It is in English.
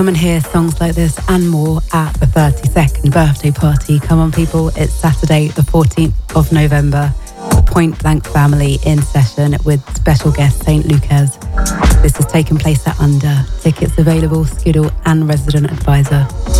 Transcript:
come and hear songs like this and more at the 32nd birthday party. Come on, people. It's Saturday, the 14th of November. Point Blank Family in session with special guest Saint Lucas. This is taking place at Under. Tickets available, Skiddle and Resident Advisor.